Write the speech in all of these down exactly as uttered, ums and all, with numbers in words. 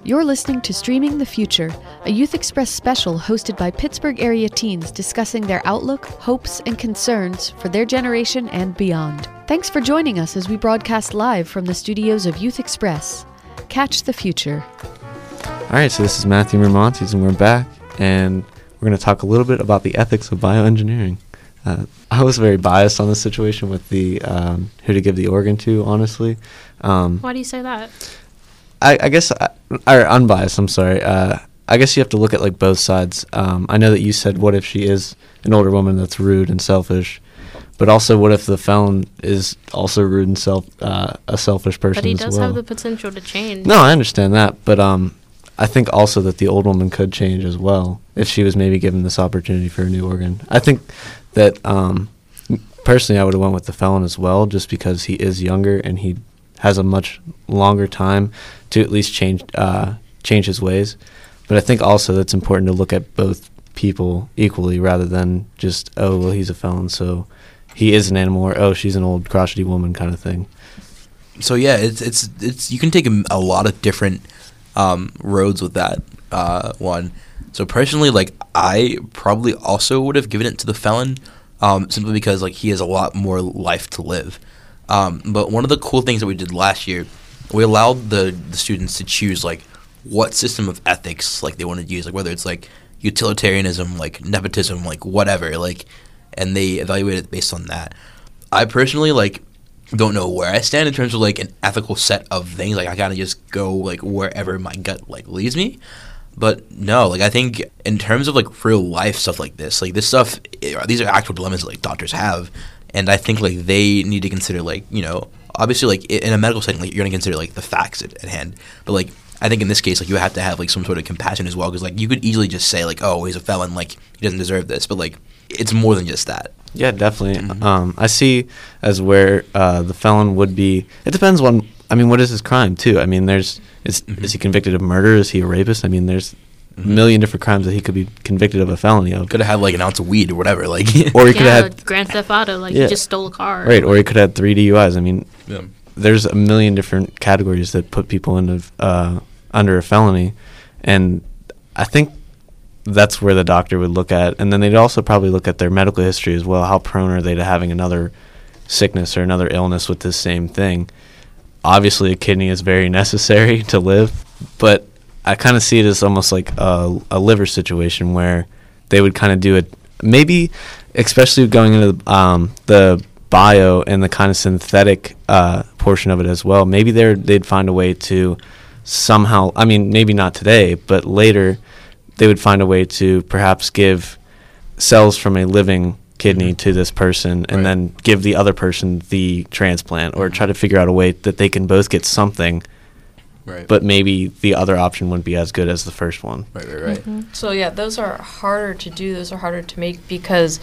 You're listening to Streaming the Future, a Youth Express special hosted by Pittsburgh area teens discussing their outlook, hopes, and concerns for their generation and beyond. Thanks for joining us as we broadcast live from the studios of Youth Express. Catch the future. All right, so this is Matthew Mermontes, and we're back, and we're going to talk a little bit about the ethics of bioengineering. Uh, I was very biased on this situation with the um, who to give the organ to, honestly. Um, Why do you say that? I, I guess, I, or unbiased, I'm sorry. Uh, I guess you have to look at like both sides. Um, I know that you said, what if she is an older woman that's rude and selfish? But also, what if the felon is also rude and self uh, a selfish person But he as does well? have the potential to change. No, I understand that. But um, I think also that the old woman could change as well if she was maybe given this opportunity for a new organ. I think that um, personally I would have went with the felon as well, just because he is younger and he has a much longer time to at least change uh, change his ways. But I think also that's important to look at both people equally rather than just, oh, well, he's a felon, so he is an animal, or, oh, she's an old crotchety woman kind of thing. So, yeah, it's it's it's you can take a, a lot of different um, roads with that uh, one. So, personally, like, I probably also would have given it to the felon um, simply because, like, he has a lot more life to live. Um, but one of the cool things that we did last year, we allowed the, the students to choose, like, what system of ethics, like, they wanted to use, like, whether it's, like, utilitarianism, like, nepotism, like, whatever, like, and they evaluated it based on that. I personally, like, don't know where I stand in terms of, like, an ethical set of things. Like, I kind of just go, like, wherever my gut, like, leads me. But, no, like, I think in terms of, like, real-life stuff like this, like, this stuff, it, these are actual dilemmas that, like, doctors have. And I think, like, they need to consider, like, you know, obviously, like, in a medical setting, like, you're going to consider, like, the facts at, at hand. But, like, I think in this case, like, you have to have, like, some sort of compassion as well. Because, like, you could easily just say, like, oh, he's a felon, like, he doesn't deserve this. But, like, it's more than just that. Yeah, definitely. Mm-hmm. Um, I see as where uh, the felon would be. It depends on, I mean, what is his crime, too? I mean, there's, is, Mm-hmm. is he convicted of murder? Is he a rapist? I mean, there's a million different crimes that he could be convicted of a felony of. Could have had, like, an ounce of weed or whatever. Like, Or he could yeah, have had. Grand Theft Auto, like Yeah. you just stole a car. Right, or he could have had three D U Is. I mean, yeah. there's a million different categories that put people into uh, under a felony, and I think that's where the doctor would look at, and then they'd also probably look at their medical history as well. How prone are they to having another sickness or another illness with this same thing? Obviously, a kidney is very necessary to live, but I kind of see it as almost like a, a liver situation where they would kind of do it, maybe, especially going into the, um, the bio and the kind of synthetic uh, portion of it as well. Maybe they they'd find a way to somehow, I mean, maybe not today, but later they would find a way to perhaps give cells from a living kidney to this person and Right. then give the other person the transplant, or try to figure out a way that they can both get something, Right. but maybe the other option wouldn't be as good as the first one. Right, right, right. Mm-hmm. So yeah, those are harder to do. Those are harder to make because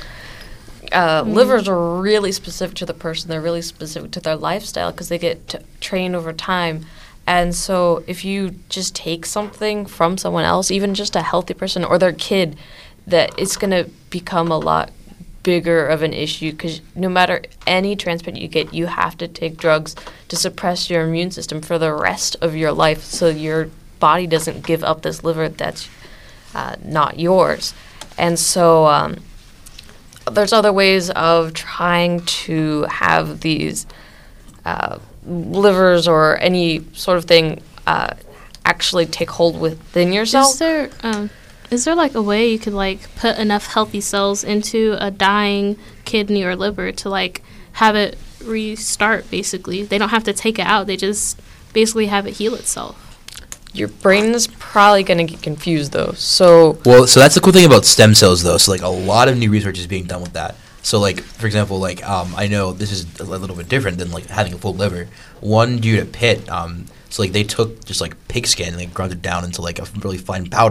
uh, livers are really specific to the person. They're really specific to their lifestyle because they get t- trained over time. And so if you just take something from someone else, even just a healthy person or their kid, that it's going to become a lot bigger of an issue because no matter any transplant you get, you have to take drugs to suppress your immune system for the rest of your life so your body doesn't give up this liver that's uh, not yours. And so um, there's other ways of trying to have these uh, livers or any sort of thing uh, actually take hold within yourself. Is there, um, is there like a way you could like put enough healthy cells into a dying kidney or liver to like have it restart? Basically, they don't have to take it out; they just basically have it heal itself. Your brain is probably going to get confused, though. So Well, so that's the cool thing about stem cells, though. So, like, a lot of new research is being done with that. So, like, for example, like, um, I know this is a little bit different than, like, having a full liver. One dude at Pitt, um, so, like, they took just, like, pig skin and they ground it down into, like, a really fine powder.